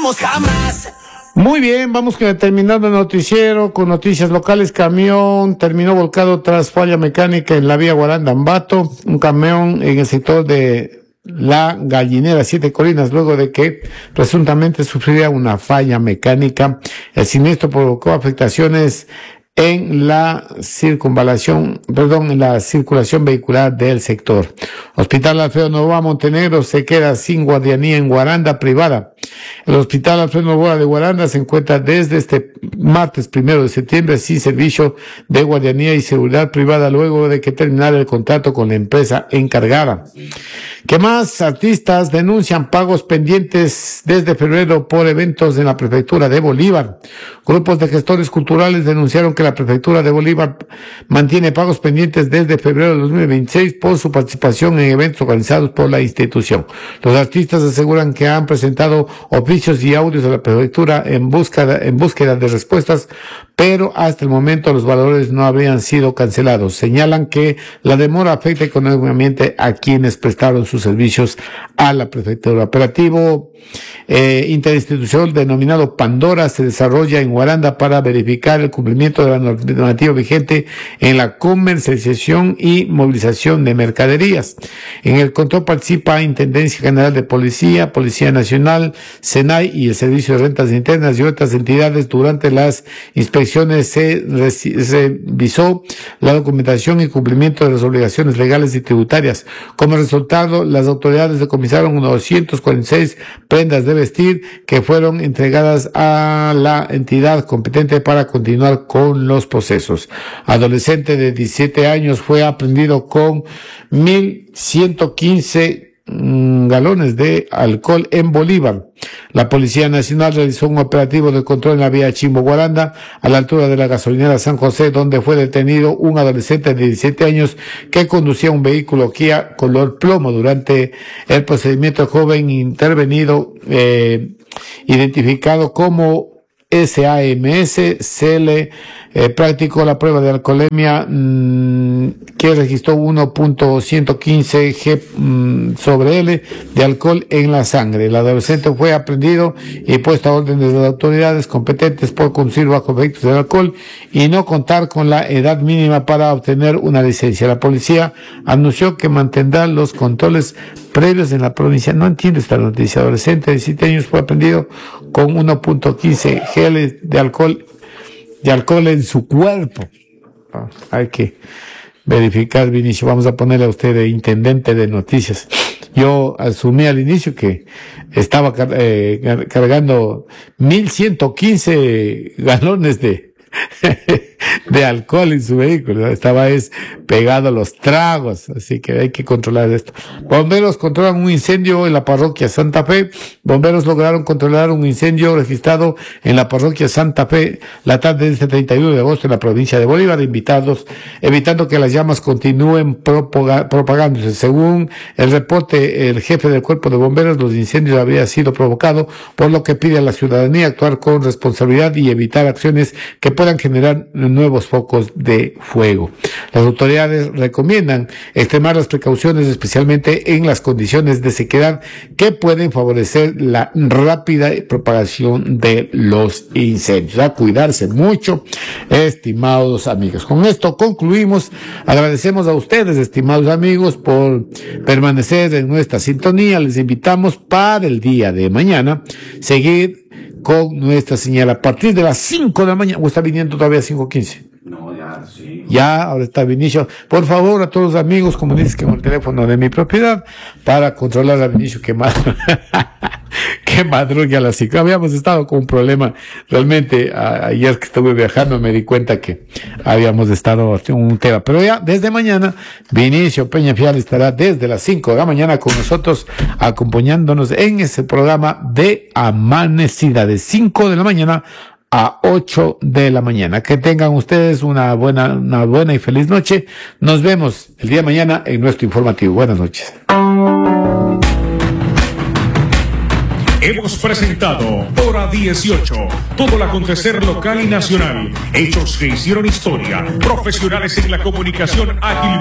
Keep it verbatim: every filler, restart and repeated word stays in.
olvidamos jamás. Muy bien, vamos a terminar el noticiero con noticias locales. Camión terminó volcado tras falla mecánica en la vía Guaranda-Ambato. Un camión en el sector de La Gallinera, Siete Colinas, luego de que presuntamente sufriera una falla mecánica. El siniestro provocó afectaciones en la circunvalación, perdón, en la circulación vehicular del sector. Hospital Alfredo Novoa Montenegro se queda sin guardianía en Guaranda privada. El Hospital Alfredo Novoa de Guaranda se encuentra desde este martes primero de septiembre sin servicio de guardianía y seguridad privada luego de que terminara el contrato con la empresa encargada. ¿Qué más? Artistas denuncian pagos pendientes desde febrero por eventos en la prefectura de Bolívar. Grupos de gestores culturales denunciaron que la prefectura de Bolívar mantiene pagos pendientes desde febrero de dos mil veintiséis por su participación en eventos organizados por la institución. Los artistas aseguran que han presentado oficios y audios a la prefectura en búsqueda, en búsqueda de respuestas, pero hasta el momento los valores no habrían sido cancelados. Señalan que la demora afecta económicamente a quienes prestaron sus servicios a la prefectura. Operativo eh, interinstitucional denominado Pandora se desarrolla en Guaranda para verificar el cumplimiento de la normativa vigente en la comercialización y movilización de mercaderías. En el control participa Intendencia General de Policía, Policía Nacional, SENAI y el Servicio de Rentas Internas y otras entidades. Durante las inspecciones se revisó la documentación y cumplimiento de las obligaciones legales y tributarias. Como resultado, las autoridades decomisaron unos doscientas cuarenta y seis prendas de vestir que fueron entregadas a la entidad competente para continuar con los procesos. Adolescente de diecisiete años fue aprendido con mil ciento quince mm, galones de alcohol en Bolívar. La Policía Nacional realizó un operativo de control en la vía Chimbo-Guaranda, a la altura de la gasolinera San José, donde fue detenido un adolescente de diecisiete años que conducía un vehículo Kia color plomo. Durante el procedimiento, el joven intervenido, eh, identificado como S A M S, se le eh, practicó la prueba de alcoholemia mmm, que registró uno punto ciento quince G mmm, sobre L de alcohol en la sangre. El adolescente fue aprehendido y puesto a órdenes de las autoridades competentes por conducir bajo efectos del alcohol y no contar con la edad mínima para obtener una licencia. La policía anunció que mantendrá los controles previos en la provincia. No entiendo esta noticia. Adolescente de diecisiete años fue aprendido con uno punto quince G de alcohol, de alcohol en su cuerpo. Ah, hay que verificar, Vinicio. Vamos a ponerle a usted de intendente de noticias. Yo asumí al inicio que estaba eh, cargando mil ciento quince galones de de alcohol en su vehículo. Estaba es pegado a los tragos, así que hay que controlar esto. Bomberos controlan un incendio en la parroquia Santa Fe. Bomberos lograron controlar un incendio registrado en la parroquia Santa Fe la tarde de este treinta y uno de agosto en la provincia de Bolívar, invitados, evitando que las llamas continúen propaga, propagándose. Según el reporte, el jefe del cuerpo de bomberos, los incendios habrían sido provocados, por lo que pide a la ciudadanía actuar con responsabilidad y evitar acciones que puedan generar nuevos focos de fuego. Las autoridades recomiendan extremar las precauciones, especialmente en las condiciones de sequedad que pueden favorecer la rápida propagación de los incendios. A cuidarse mucho, estimados amigos. Con esto concluimos. Agradecemos a ustedes, estimados amigos, por permanecer en nuestra sintonía. Les invitamos para el día de mañana seguir con nuestra señal a partir de las cinco de la mañana. ¿O está viniendo todavía a cinco quince? No, ya, sí. Ya, ahora está Vinicio. Por favor, a todos los amigos, comuníquense con el teléfono de mi propiedad para controlar a Vinicio que madrugue, que madrugue a las cinco. Habíamos estado con un problema. Realmente, a, ayer que estuve viajando me di cuenta que habíamos estado en un tema. Pero ya, desde mañana, Vinicio Peñafiel estará desde las cinco de la mañana con nosotros, acompañándonos en ese programa de Amanecida, de cinco de la mañana a ocho de la mañana. Que tengan ustedes una buena, una buena y feliz noche. Nos vemos el día de mañana en nuestro informativo. Buenas noches. Hemos presentado Hora dieciocho, todo el acontecer local y nacional, hechos que hicieron historia, profesionales en la comunicación ágil.